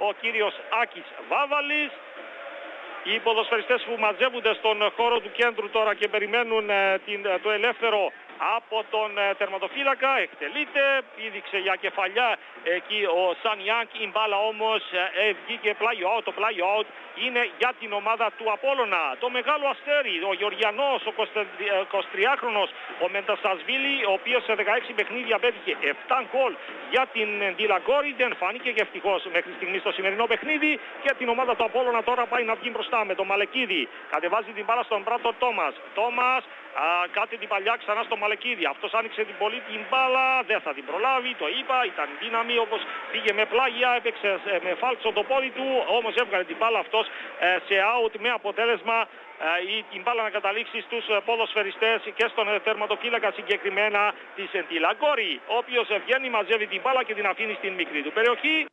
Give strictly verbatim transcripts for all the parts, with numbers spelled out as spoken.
ο κύριος Άκης Βάβαλης. Οι ποδοσφαιριστές που μαζεύονται στον χώρο του κέντρου τώρα και περιμένουν ε, την, το ελεύθερο από τον ε, τερματοφύλακα, εκτελείται, πήδηξε για κεφαλιά εκεί ο Σαν Ιάνκ, η μπάλα όμως ε, βγήκε πλάγιο out, το πλάγιο out είναι για την ομάδα του Απόλλωνα. Το μεγάλο αστέρι, ο Γεωργιανός, ο εικοσιτριάχρονος, ο Μεντασασβίλη, ο οποίος σε δεκαέξι παιχνίδια πέτυχε επτά γκολ για την Ντιλαγκόρη, δεν φάνηκε και ευτυχώς μέχρι στιγμή στο σημερινό παιχνίδι και την ομάδα του Απόλλωνα τώρα πάει να βγει μπροστά με τον Μαλεκίδη. Κατεβάζει την μπάλα στον Μπράτον Τόμας. Τόμας κάτι την παλιά ξανά στο Μαλεκίδη. Αυτός άνοιξε την πολύ την μπάλα, δεν θα την προλάβει, το είπα, ήταν δύναμη όπως πήγε με πλάγια, έπαιξε με φάλτσο το πόδι του, όμως έβγαλε την μπάλα αυτός σε out με αποτέλεσμα η την μπάλα να καταλήξει στους ποδοσφαιριστές και στον τερματοφύλακα συγκεκριμένα της Ντιλαγκόρη, ο οποίος βγαίνει, μαζεύει την μπάλα και την αφήνει στην μικρή του περιοχή.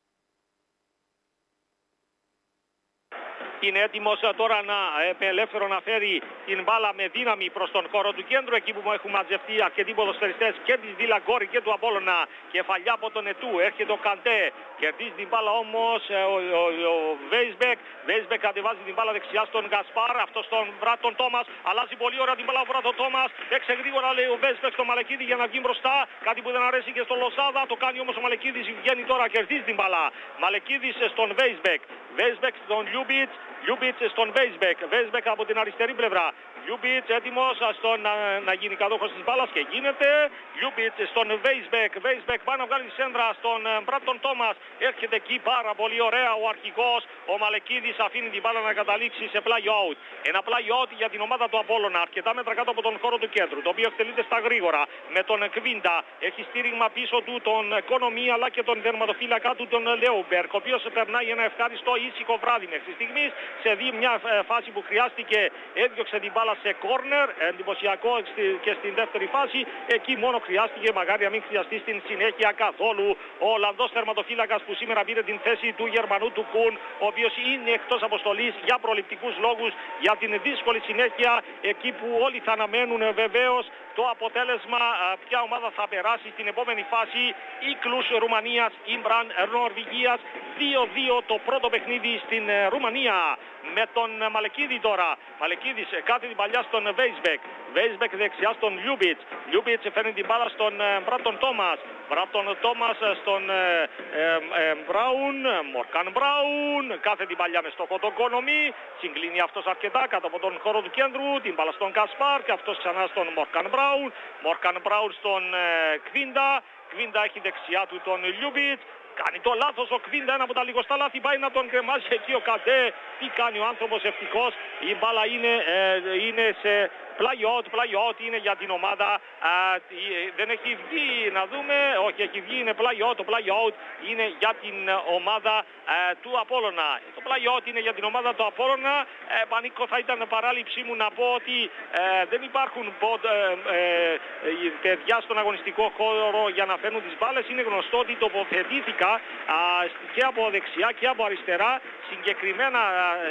Είναι έτοιμος τώρα να ε, ελεύθερο να φέρει την μπάλα με δύναμη προς τον χώρο του κέντρου, εκεί που έχουν μαζευτεί αρκετοί ποδοσφαιριστές και της Ντιλαγκόρη και του Απόλλωνα. Κεφαλιά από τον Ετού, έρχεται ο Καντέ, κερδίζει την μπάλα όμως ε, ο, ο, ο Βέισμπεκ. Βέισμπεκ κατεβάζει την μπάλα δεξιά στον Γκασπάρ, αυτό στον Μπράτον Τόμας, αλλάζει πολύ ωραία την μπάλα ο Μπράτον Τόμας, έξε γρήγορα λέει ο Βέισμπεκ στο Μαλεκίδη για να βγει μπροστά, κάτι που δεν αρέσει και στο Λοσάδα, το κάνει όμως ο Μαλεκίδης, βγαίνει τώρα, κερδίζει την μπάλα. Μαλεκίδης στον Βέισμπεκ, Βέισμπεκ στον Λιούμπιτς, Λιούμπιτς στον Βέισμπεκ, Βέισμπεκ από την αριστερή πλευρά. Λιούμπιτς έτοιμος στο να, να γίνει κατόχος της μπάλας και γίνεται. Λιούμπιτς στον Βέισμπεκ, Βέισμπεκ πάει να βγάλει τη σέντρα στον Μπράτον Τόμας. Έρχεται εκεί πάρα πολύ ωραία ο αρχηγός, ο Μαλεκίδης αφήνει την μπάλα να καταλήξει σε πλάγιο out. Ένα πλάγιο out για την ομάδα του Απόλλωνα, αρκετά μέτρα κάτω από τον χώρο του κέντρου, το οποίο εκτελείται στα γρήγορα με τον Κβίντα. Έχει στήριγμα πίσω του τον Κονομί αλλά και τον τερματοφύλακα του τον Λέουμπερκ, ο οποίος περνάει ένα ευχάριστο ήσυχο βράδυ μέχρι στιγμής. Σε δει μια φάση που χρειάστηκε, έδιωξε την μπάλα σε κόρνερ, εντυπωσιακό και στην δεύτερη φάση. Εκεί μόνο χρειάστηκε, μακάρι να μην χρειαστεί στην συνέχεια καθόλου. Ο Ολλανδός τερματοφύλακας που σήμερα πήρε την θέση του Γερμανού του Κουν, ο οποίος είναι εκτός αποστολής για προληπτικούς λόγους, για την δύσκολη συνέχεια, εκεί που όλοι θα αναμένουν βεβαίως το αποτέλεσμα, ποια ομάδα θα περάσει στην επόμενη φάση. Ίκλους Ρουμανίας, Ιμπραν Νορβηγίας, δύο δύο το πρώτο παιχνίδι στην Ρουμανία. Με τον Μαλεκίδη τώρα. Μαλεκίδης κάτι την παλιά στον Βέισμπεκ. Βέισμπεκ δεξιά στον Λιούμπιτς. Λιούμπιτς φέρνει την μπάλα στον Μπράτον Τόμας. Μπράτον Τόμας στον ε, ε, ε, Μπράουν. Μορκάν Μπράουν. Κάθε την παλιά με στόχο τον Κονομί. Συγκλίνει αυτός αρκετά κάτω από τον χώρο του κέντρου. Την μπάλα στον Κασπάρ και αυτός ξανά στον Μορκάν Μπράουν. Μορκάν Μπράουν στον ε, Κβίντα. Κβίντα έχει δεξιά του τον Λιούμπιτς. Κάνει το λάθος ο Κβίντα, ένα από τα λιγοστά λάθη, πάει να τον κρεμάσει εκεί ο Καντέ. Τι κάνει ο άνθρωπος, ευτυχώς η μπάλα είναι, ε, είναι σε πλάγιο out, πλάγιο out είναι για την ομάδα. Α, δεν έχει βγει, να δούμε, όχι έχει βγει, είναι πλάγιο out, το πλάγιο out είναι για την ομάδα ε, του Απόλλωνα. Το πλάγιο out είναι για την ομάδα του Απόλλωνα. Ε, Πανίκο, θα ήταν παράληψή μου να πω ότι ε, δεν υπάρχουν μποντ, ε, ε, ε, παιδιά στον αγωνιστικό χώρο για να φέρνουν τις μπάλες. Είναι γνωστό ότι τοποθετήθηκα α, και από δεξιά και από αριστερά συγκεκριμένα,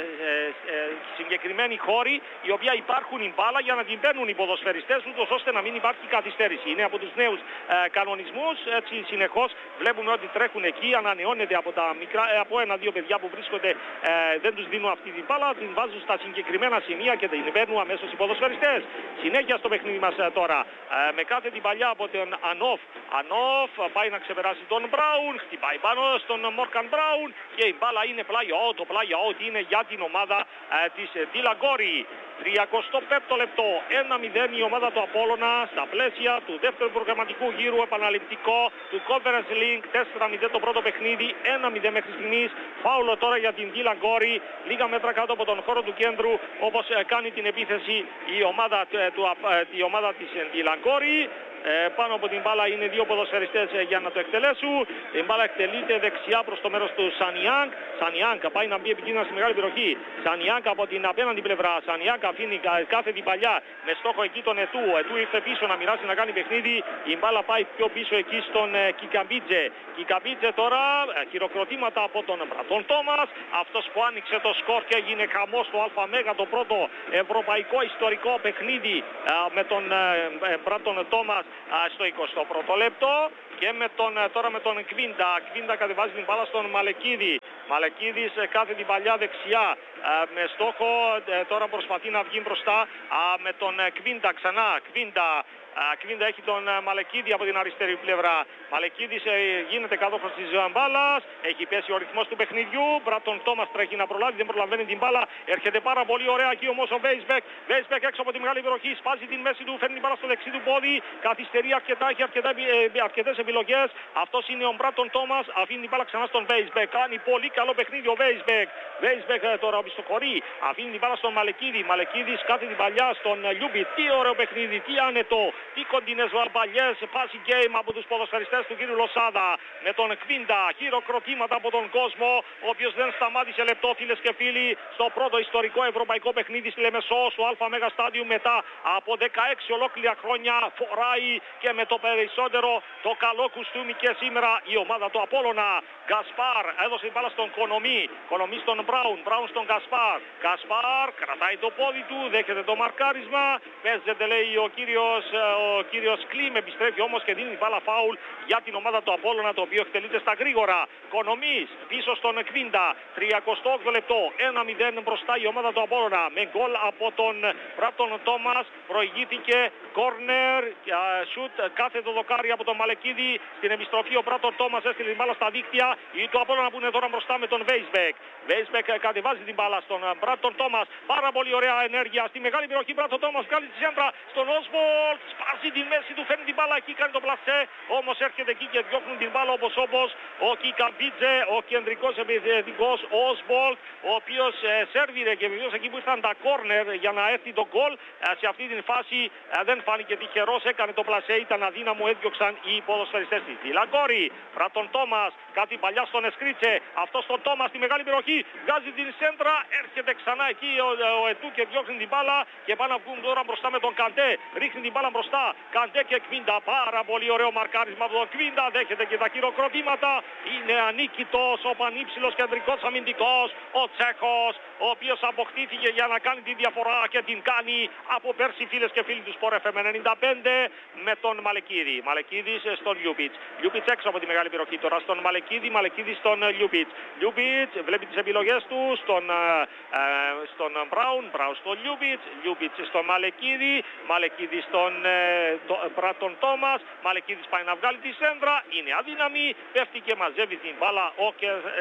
ε, ε, συγκεκριμένοι χώροι οι οποίοι υπάρχουν η μπάλα για να την παίρνουν οι ποδοσφαιριστές ούτως ώστε να μην υπάρχει καθυστέρηση. Είναι από τους νέους ε, κανονισμούς, έτσι συνεχώς βλέπουμε ότι τρέχουν εκεί, ανανεώνεται από, τα μικρά, ε, από ένα-δύο παιδιά που βρίσκονται, ε, δεν τους δίνουν αυτή την μπάλα, την βάζουν στα συγκεκριμένα σημεία και την παίρνουν αμέσως οι ποδοσφαιριστές. Συνέχεια στο παιχνίδι μας ε, τώρα, ε, με κάθε την παλιά από τον Ανόφ. Ανόφ πάει να ξεπεράσει τον Μπράουν, χτυπάει πάνω στον Μόρκαν Μπράουν και η μπάλα είναι πλάγιο out. Το πλάγιο out είναι για την ομάδα ε, της Ντιλαγκόρη. τριακοστό πέμπτο λεπτό, ένα μηδέν η ομάδα του Απόλλωνα στα πλαίσια του δεύτερου προγραμματικού γύρου, επαναληπτικό του Conference League. Τέσσερα μηδέν το πρώτο παιχνίδι, ένα μηδέν μέχρι στιγμής. Φάουλο τώρα για την Ντιλαγκόρη, λίγα μέτρα κάτω από τον χώρο του κέντρου, όπως κάνει την επίθεση η ομάδα, του, η ομάδα της Ντιλαγκόρη. Ε, πάνω από την μπάλα είναι δύο ποδοσφαιριστές ε, για να το εκτελέσουν. Η μπάλα εκτελείται δεξιά προς το μέρος του Σανιάνκ. Σανιάνκ πάει να μπει επικίνδυνα στη μεγάλη περιοχή. Σανιάνκ από την απέναντι πλευρά. Σανιάνκ αφήνει κάθε την παλιά με στόχο εκεί τον Ετού. Ετού ήρθε πίσω να μοιράσει να κάνει παιχνίδι. Η μπάλα πάει πιο πίσω εκεί στον ε, Κικαμπίτζε. Κικαμπίτζε τώρα ε, χειροκροτήματα από τον Μπρατόν Τόμας. Αυτός που άνοιξε το σκορ και έγινε χαμός στο ΑΜΕΓΑ, το πρώτο ευρωπαϊκό ιστορικό παιχνίδι ε, με τον ε, Μπρατόν Τόμας στο εικοστό πρώτο λεπτό. Και με τον, τώρα με τον Κβίντα. Κβίντα κατεβάζει την μπάλα στον Μαλεκίδη. Μαλεκίδης κάθε την παλιά δεξιά με στόχο. Τώρα προσπαθεί να βγει μπροστά με τον Κβίντα ξανά. Κβίντα. Κβίντα έχει τον Μαλεκίδη από την αριστερή πλευρά. Μαλεκίδης γίνεται κάτοχος της μπάλας. Έχει πέσει ο ρυθμός του παιχνιδιού. Μπράτον Τόμας τρέχει να προλάβει, δεν προλαβαίνει την μπάλα. Έρχεται πάρα πολύ ωραία εκεί όμως ο Βέισμπεκ. Βέισμπεκ έξω από τη μεγάλη περιοχή. Σπάζει την μέση του, φέρνει την μπάλα στο δεξί του πόδι. Καθυστερεί αρκετά, έχει αρκετά, ε, αρκετές επιλογές. Αυτός είναι ο Μπράτον Τόμας. Αφήνει την μπάλα ξανά στον Βέισμπεκ. Κάνει πολύ καλό παιχνίδι ο Βέισμπεκ. Βέισμπεκ τώρα οπισθοχωρεί. Αφήνει την μπάλα στον Μαλεκίδη. Μαλεκίδης κάθε την παλιά στον Λιούμπιτ. Τι ωραίο παιχνίδι, τι άνετο. Τι κοντινές παλιές, passing game από τους ποδοσφαιριστές του κύριου Λοσάδα. Με τον Κβίντα, χειροκροτήματα από τον κόσμο, ο οποίος δεν σταμάτησε λεπτό, φίλες και φίλοι, στο πρώτο ιστορικό ευρωπαϊκό παιχνίδι στη Λεμεσό, στο Α Μέγα Στάδιο μετά από δεκαέξι ολόκληρα χρόνια. Φοράει και με το περισσότερο το καλό κουστούμι και σήμερα η ομάδα του Απόλλωνα. Γκασπάρ έδωσε την μπάλα στον Κονομή, Κονομή στον Μπράουν, Μπράουν στον Γκασπάρ. Γκασπάρ κρατάει το πόδι του, δέχεται το μαρκάρισμα, παίζεται λέει ο κύριος, ο κύριος Κλίμ, επιστρέφει όμως και δίνει την μπάλα φάουλ για την ομάδα του Απόλλωνα, το οποίο εκτελείται στα γρήγορα. Κονομής πίσω στον Κβίντα, τριακοστό όγδοο λεπτό, ένα μηδέν μπροστά η ομάδα του Απόλλωνα με γκολ από τον Μπράτον Τόμας. Προηγήθηκε κόρνερ, σουτ κάθετο δοκάρι από τον Μαλεκίδη. Στην επιστροφή ο Μπράτον Τόμας έστειλε την μπάλα στα δίκτυα. Η του Απόλλωνα που είναι τώρα μπροστά με τον Βέισμπεκ. Βέισμπεκ κατεβάζει την μπάλα στον Μπράτον Τόμας. Πάρα πολύ ωραία ενέργεια στη μεγάλη περιοχή. Μπράτον Τόμας βγάλει τη σέντρα στον Όσβολτ. Σπάζει τη μέση του, φέρνει την μπάλα εκεί, κάνει το πλασέ. Όμως έρχεται εκεί και διώχνουν την μπάλα όπως όπως ο Κικαμπίτζε, ο κεντρικός επιθετικός Όσβολτ, ο οποίος ε, σέρβιρε και βεβαίως εκεί που ήρθαν τα κόρνερ για να έρθει το γκολ. Ε, σε αυτή την φάση ε, δεν φάνηκε τυχερός, έκανε το πλασέ, ήταν αδύναμο, έδιωξαν οι ποδοσφαιριστές της. Τιλαγκόρη, Μπράτον Τόμας, κάτι παλιά στον Εσκρίτσε, αυτό στον Τόμας στη μεγάλη περιοχή, βγάζει την σέντρα, έρχεται ξανά εκεί ο, ο Ετού και διώχνει την μπάλα και πάνε να βγουν τώρα μπροστά με τον Καντέ, ρίχνει την μπάλα μπροστά, Καντέ και Κβίντα, πάρα πολύ ωραίο μαρκάρισμα από τον Κβίντα, δέχεται και τα χειροκροτήματα, είναι ανίκητος ο πανύψηλος κεντρικός αμυντικός, ο Τσέχος, ο οποίος αποκτήθηκε για να κάνει τη διαφορά και την κάνει από πέρσι, φίλες και φίλοι του Sport εφ εμ ενενήντα πέντε, με τον Μαλεκίδη. Μαλεκίδης στον Λιούμπιτς. Λιούμπιτς έξω από τη μεγάλη περιοχή τώρα στον Μαλεκίδη, Μαλεκίδη στον Λιούμπιτς. Λιούμπιτς βλέπει τις επιλογές του στον, ε, στον Μπράουν, Μπράουν στον Λιούμπιτς, Λιούμπιτς στον Μαλεκίδη, Μαλεκίδη στον ε, Μπράτον Τόμας. Μαλεκίδης πάει να βγάλει τη σέντρα, είναι αδύναμη, πέφτει και μαζεύει την μπάλα ο,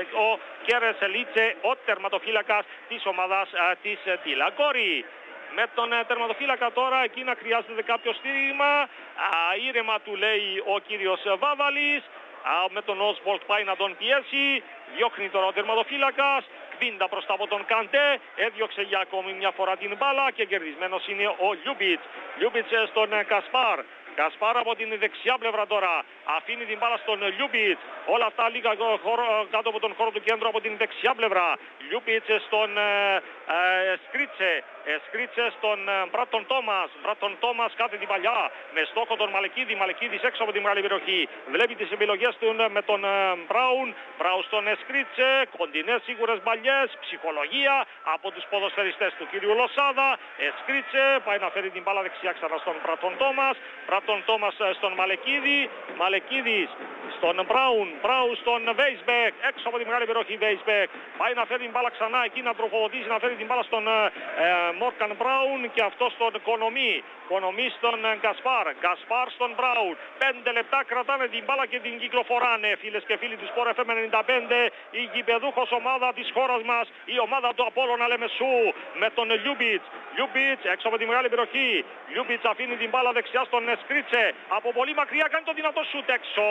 ο Κερεσελίτσε, ο τερματοφύλακας της ομάδας ε, της Τιλαγκόρη. Με τον ε, τερματοφύλακα τώρα εκεί να χρειάζεται κάποιο στήριγμα. Α, ήρεμα του λέει ο κύριος Βάβαλης. Α, με τον Όσβολτ πάει να τον πιέσει. Διώχνει τώρα ο τερματοφύλακας. Κβίντα μπροστά από τον Καντέ. Έδιωξε για ακόμη μια φορά την μπάλα και κερδισμένος είναι ο Λιούμπιτς. Λιούμπιτς στον ε, Κασπάρ. Κασπάρ από την δεξιά πλευρά τώρα. Αφήνει την μπάλα στον Λιούμπιτς. Όλα αυτά λίγα χώρο, κάτω από τον χώρο του κέντρου από την δεξιά πλευρά. Λιούμπιτς στον ε, ε, Σκρίτσε. Ε, Σκρίτσε στον ε, Μπράτον Τόμας. Μπράτον Τόμας κάθε την παλιά. Με στόχο τον Μαλεκίδη. Μαλεκίδης έξω από τη μεγάλη περιοχή. Βλέπει τις επιλογές του με τον ε, Μπράουν. Μπράουν στον ε, Σκρίτσε. Κοντινές σίγουρες μπαλιές. Ψυχολογία από τους ποδοσφαιριστές του κύριου Λοσάδα. Ε, Σκρίτσε πάει να φέρει την μπάλα δεξιά ξανά στον Μπράτον Τόμας. Μπράτον Τόμας στον Μαλεκίδη. Μαλεκίδης στον Μπράουν, Μπράουν στον Βέισμπεκ, έξω από τη μεγάλη περιοχή Βέισμπεκ. Πάει να φέρει την μπάλα ξανά εκεί, να τροφοδοτήσει, να φέρει την μπάλα στον ε, Μόρκαν Μπράουν και αυτό στον Κονομή. Κονομή στον Γκασπάρ, Γκασπάρ στον Μπράουν. Πέντε λεπτά κρατάνε την μπάλα και την κυκλοφοράνε, φίλες και φίλοι του Sport εφ εμ ενενήντα πέντε. Η γηπεδούχος ομάδα της χώρας μας, η ομάδα του Απόλλωνα Λεμεσού με τον Λιούμπιτς. Λιούμπιτς έξω από τη μεγάλη περιοχή. Λιούμπιτς αφήνει την μπάλα δεξιά στον Σκρίτσε. Από πολύ μακριά κάνει το δυνατό σουτ έξω.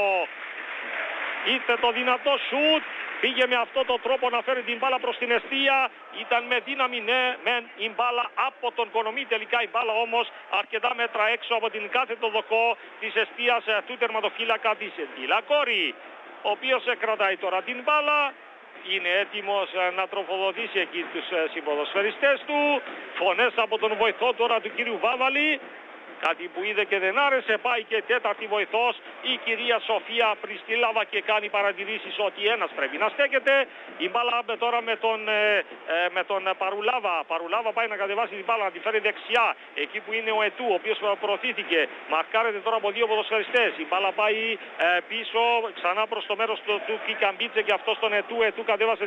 Ήρθε το δυνατό σουτ. Πήγε με αυτόν τον τρόπο να φέρει την μπάλα προς την εστία. Ήταν με δύναμη, ναι, μεν η μπάλα από τον Κονομή. Τελικά η μπάλα όμως αρκετά μέτρα έξω από την κάθετο δοκό της εστίας του τερματοφύλακα της Τιλαγκόρη, ο οποίος κρατάει τώρα την μπάλα. Είναι έτοιμος να τροφοδοτήσει εκεί τους συμποδοσφαιριστές του. Φωνές από τον βοηθό τώρα του κύριου Βάβαλη. Κάτι που είδε και δεν άρεσε. Πάει και τέταρτη βοηθός η κυρία Σοφία Πριστίλαβα και κάνει παρατηρήσεις ότι ένας πρέπει να στέκεται. Η μπάλα τώρα με τον, ε, με τον Παρουλάβα. Παρουλάβα πάει να κατεβάσει την μπάλα, να τη φέρει δεξιά. Εκεί που είναι ο Ετού, ο οποίος προωθήθηκε. Μαρκάρεται τώρα από δύο ποδοσφαιριστές. Η μπάλα πάει ε, πίσω ξανά προς το μέρος του, του Κικαμπίτσε και αυτό τον Ετού. Ετού κατέβασε